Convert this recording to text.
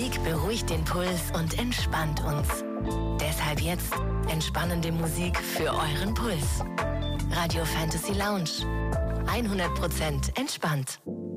Musik beruhigt den Puls und entspannt uns. Deshalb jetzt entspannende Musik für euren Puls. Radio Fantasy Lounge. 100% entspannt.